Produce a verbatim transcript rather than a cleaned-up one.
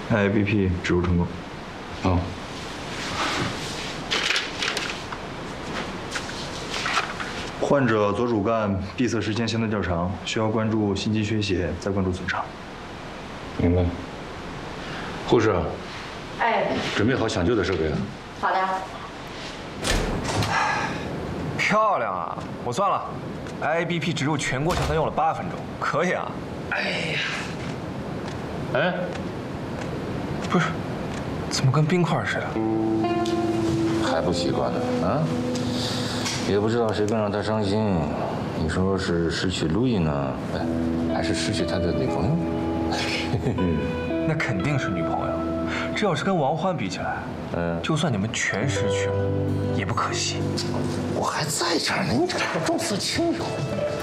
I A B P 植入成功。 哦。 患者左主干闭塞时间相对较长，需要关注心肌缺血，再关注损伤。 明白。护士。 哎。 准备好抢救的设备了。 好的。 漂亮啊！我算了 ，I A B P 植入全过程才用了八分钟，可以啊。哎呀。 哎。 不是，怎么跟冰块似的？ 还不习惯呢啊？也不知道谁更让他伤心。你说是失去路易呢，哎，还是失去他的女朋友？ 那肯定是女朋友。这要是跟王欢比起来，嗯，就算你们全失去了，也不可惜。 我还在这儿呢，你这重色轻友。